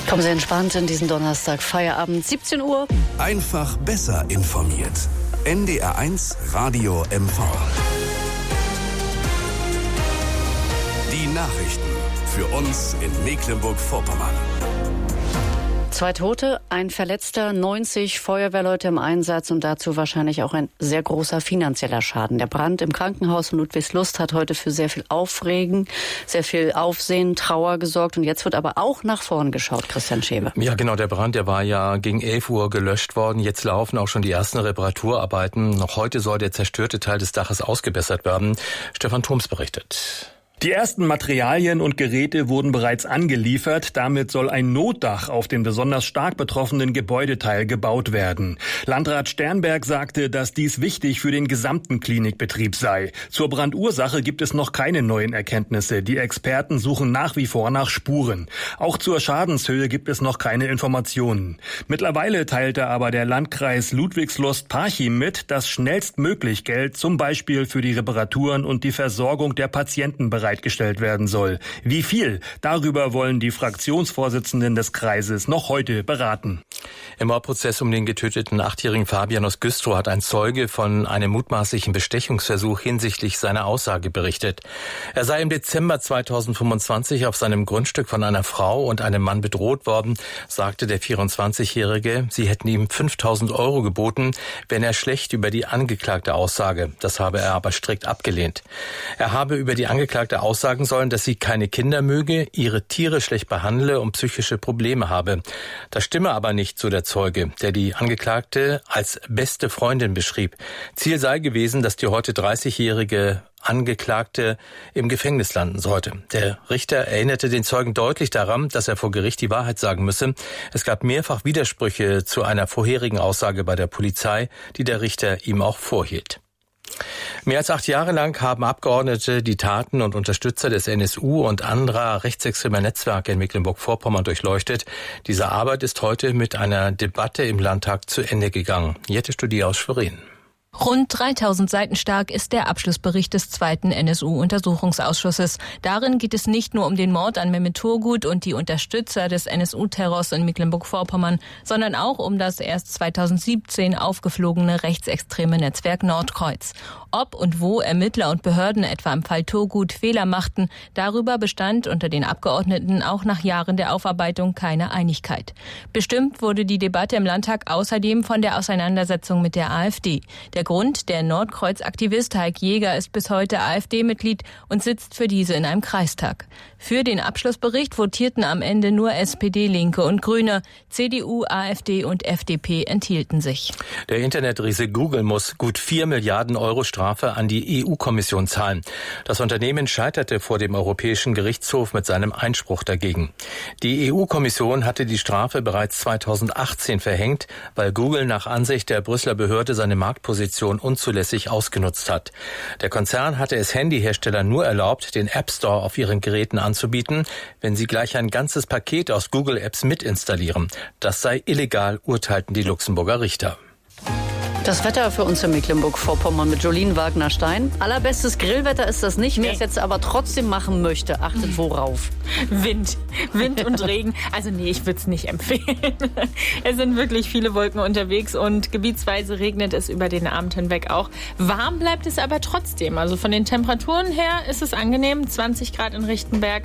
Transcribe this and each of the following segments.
Kommen Sie entspannt in diesen Donnerstag, Feierabend, 17 Uhr. Einfach besser informiert. NDR1 Radio MV. Die Nachrichten für uns in Mecklenburg-Vorpommern. 2 Tote, ein Verletzter, 90 Feuerwehrleute im Einsatz und dazu wahrscheinlich auch ein sehr großer finanzieller Schaden. Der Brand im Krankenhaus in Ludwigslust hat heute für sehr viel Aufregen, sehr viel Aufsehen, Trauer gesorgt. Und jetzt wird aber auch nach vorn geschaut, Christian Schäbe. Ja, genau, der Brand, der war ja gegen 11 Uhr gelöscht worden. Jetzt laufen auch schon die ersten Reparaturarbeiten. Noch heute soll der zerstörte Teil des Daches ausgebessert werden. Stefan Thoms berichtet. Die ersten Materialien und Geräte wurden bereits angeliefert. Damit soll ein Notdach auf den besonders stark betroffenen Gebäudeteil gebaut werden. Landrat Sternberg sagte, dass dies wichtig für den gesamten Klinikbetrieb sei. Zur Brandursache gibt es noch keine neuen Erkenntnisse. Die Experten suchen nach wie vor nach Spuren. Auch zur Schadenshöhe gibt es noch keine Informationen. Mittlerweile teilte aber der Landkreis Ludwigslust-Parchim mit, dass schnellstmöglich Geld zum Beispiel für die Reparaturen und die Versorgung der Patienten bereitgestellt werden soll. Wie viel? Darüber wollen die Fraktionsvorsitzenden des Kreises noch heute beraten. Im Mordprozess um den getöteten 8-jährigen Fabian aus Güstrow hat ein Zeuge von einem mutmaßlichen Bestechungsversuch hinsichtlich seiner Aussage berichtet. Er sei im Dezember 2025 auf seinem Grundstück von einer Frau und einem Mann bedroht worden, sagte der 24-Jährige. Sie hätten ihm 5.000 € geboten, wenn er schlecht über die angeklagte aussage. Das habe er aber strikt abgelehnt. Er habe über die Angeklagte aussagen sollen, dass sie keine Kinder möge, ihre Tiere schlecht behandle und psychische Probleme habe. Das stimme aber nicht, so der Zeuge, der die Angeklagte als beste Freundin beschrieb. Ziel sei gewesen, dass die heute 30-jährige Angeklagte im Gefängnis landen sollte. Der Richter erinnerte den Zeugen deutlich daran, dass er vor Gericht die Wahrheit sagen müsse. Es gab mehrfach Widersprüche zu einer vorherigen Aussage bei der Polizei, die der Richter ihm auch vorhielt. Mehr als 8 Jahre lang haben Abgeordnete die Taten und Unterstützer des NSU und anderer rechtsextremer Netzwerke in Mecklenburg-Vorpommern durchleuchtet. Diese Arbeit ist heute mit einer Debatte im Landtag zu Ende gegangen. Jette Studie aus Schwerin. Rund 3000 Seiten stark ist der Abschlussbericht des 2. NSU-Untersuchungsausschusses. Darin geht es nicht nur um den Mord an Mehmet Turgut und die Unterstützer des NSU-Terrors in Mecklenburg-Vorpommern, sondern auch um das erst 2017 aufgeflogene rechtsextreme Netzwerk Nordkreuz. Ob und wo Ermittler und Behörden etwa im Fall Turgut Fehler machten, darüber bestand unter den Abgeordneten auch nach Jahren der Aufarbeitung keine Einigkeit. Bestimmt wurde die Debatte im Landtag außerdem von der Auseinandersetzung mit der AfD. Der Grund, der Nordkreuz-Aktivist Heik Jäger ist bis heute AfD-Mitglied und sitzt für diese in einem Kreistag. Für den Abschlussbericht votierten am Ende nur SPD, Linke und Grüne. CDU, AfD und FDP enthielten sich. Der Internetriese Google muss gut 4 Milliarden € Strafe an die EU-Kommission zahlen. Das Unternehmen scheiterte vor dem Europäischen Gerichtshof mit seinem Einspruch dagegen. Die EU-Kommission hatte die Strafe bereits 2018 verhängt, weil Google nach Ansicht der Brüsseler Behörde seine Marktposition unzulässig ausgenutzt hat. Der Konzern hatte es Handyherstellern nur erlaubt, den App Store auf ihren Geräten anzubieten, wenn sie gleich ein ganzes Paket aus Google Apps mitinstallieren. Das sei illegal, urteilten die Luxemburger Richter. Das Wetter für uns in Mecklenburg-Vorpommern mit Jolien Wagner-Stein. Allerbestes Grillwetter ist das nicht. Wer es jetzt aber trotzdem machen möchte, achtet worauf? Wind und Regen. Also nee, ich würde es nicht empfehlen. Es sind wirklich viele Wolken unterwegs und gebietsweise regnet es über den Abend hinweg auch. Warm bleibt es aber trotzdem. Also von den Temperaturen her ist es angenehm. 20 Grad in Richtenberg,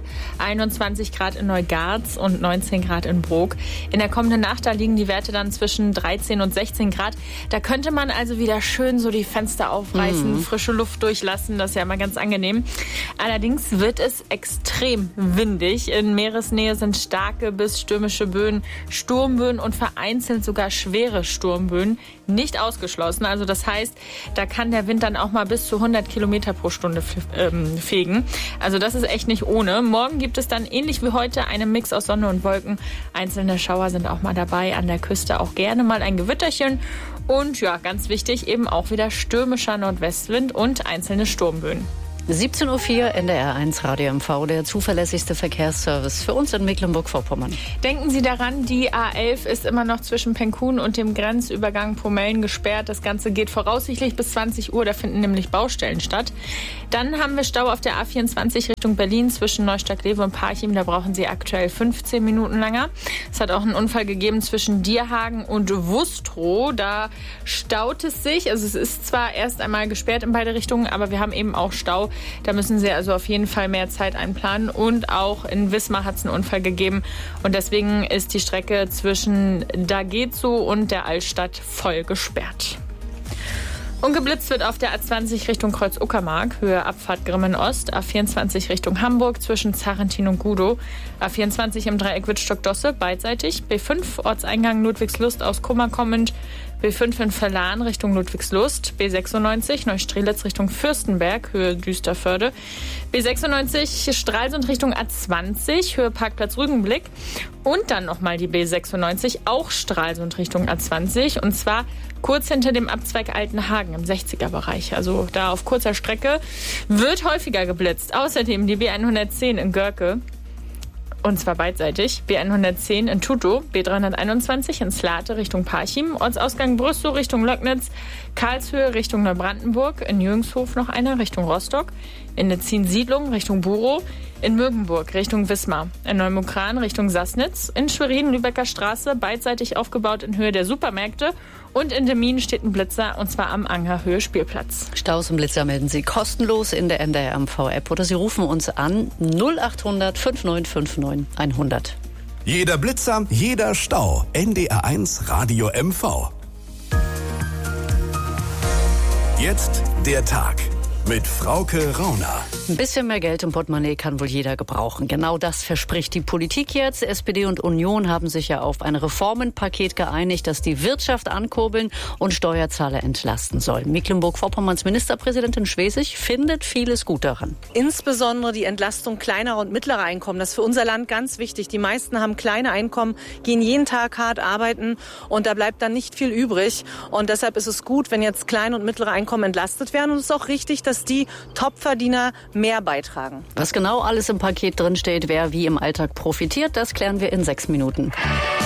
21 Grad in Neugarz und 19 Grad in Brok. In der kommenden Nacht, da liegen die Werte dann zwischen 13 und 16 Grad. Da könnte man also wieder schön so die Fenster aufreißen, frische Luft durchlassen, das ist ja immer ganz angenehm. Allerdings wird es extrem windig. In Meeresnähe sind starke bis stürmische Böen, Sturmböen und vereinzelt sogar schwere Sturmböen nicht ausgeschlossen. Also das heißt, da kann der Wind dann auch mal bis zu 100 Kilometer pro Stunde fegen. Also das ist echt nicht ohne. Morgen gibt es dann ähnlich wie heute einen Mix aus Sonne und Wolken. Einzelne Schauer sind auch mal dabei, an der Küste auch gerne mal ein Gewitterchen. Und ja, ganz wichtig, eben auch wieder stürmischer Nordwestwind und einzelne Sturmböen. 17:04 Uhr, NDR1 Radio MV, der zuverlässigste Verkehrsservice für uns in Mecklenburg-Vorpommern. Denken Sie daran, die A11 ist immer noch zwischen Penkun und dem Grenzübergang Pomellen gesperrt. Das Ganze geht voraussichtlich bis 20 Uhr, da finden nämlich Baustellen statt. Dann haben wir Stau auf der A24 Richtung Berlin zwischen Neustadt-Glewe und Parchim. Da brauchen Sie aktuell 15 Minuten länger. Es hat auch einen Unfall gegeben zwischen Dierhagen und Wustrow. Da staut es sich. Also es ist zwar erst einmal gesperrt in beide Richtungen, aber wir haben eben auch Stau. Da müssen Sie also auf jeden Fall mehr Zeit einplanen. Und auch in Wismar hat es einen Unfall gegeben. Und deswegen ist die Strecke zwischen Dagezo und der Altstadt voll gesperrt. Und geblitzt wird auf der A20 Richtung Kreuz-Uckermark, Höhe Abfahrt Grimmen-Ost, A24 Richtung Hamburg zwischen Zarentin und Gudow, A24 im Dreieck Wittstock-Dosse, beidseitig, B5 Ortseingang Ludwigslust aus Kummer kommend, B5 in Verlan Richtung Ludwigslust, B96 Neustrelitz Richtung Fürstenberg, Höhe Düsterförde, B96 Stralsund Richtung A20, Höhe Parkplatz Rügenblick und dann nochmal die B96, auch Stralsund Richtung A20 und zwar kurz hinter dem Abzweig Altenhagen im 60er-Bereich. Also da auf kurzer Strecke wird häufiger geblitzt. Außerdem die B110 in Görke. Und zwar beidseitig. B110 in Tutow, B321 in Slate Richtung Parchim, Ortsausgang Brüssow Richtung Löcknitz, Karlshöhe Richtung Neubrandenburg, in Jüngshof noch einer Richtung Rostock, in Netzin-Siedlung Richtung Burow, in Mögenburg Richtung Wismar, in Neumukran Richtung Sassnitz, in Schwerin Lübecker Straße, beidseitig aufgebaut in Höhe der Supermärkte und in Demmin steht ein Blitzer und zwar am Angerhöhe Spielplatz. Staus und Blitzer melden Sie kostenlos in der NDR MV-App oder Sie rufen uns an 0800 5959 100. Jeder Blitzer, jeder Stau. NDR1 Radio MV. Jetzt der Tag mit Frauke Rauner. Ein bisschen mehr Geld im Portemonnaie kann wohl jeder gebrauchen. Genau das verspricht die Politik jetzt. SPD und Union haben sich ja auf ein Reformenpaket geeinigt, das die Wirtschaft ankurbeln und Steuerzahler entlasten soll. Mecklenburg-Vorpommerns Ministerpräsidentin Schwesig findet vieles gut daran. Insbesondere die Entlastung kleinerer und mittlerer Einkommen. Das ist für unser Land ganz wichtig. Die meisten haben kleine Einkommen, gehen jeden Tag hart arbeiten und da bleibt dann nicht viel übrig. Und deshalb ist es gut, wenn jetzt kleine und mittlere Einkommen entlastet werden. Und es ist auch richtig, dass die Topverdiener mehr beitragen. Was genau alles im Paket drinsteht, wer wie im Alltag profitiert, das klären wir in 6 Minuten.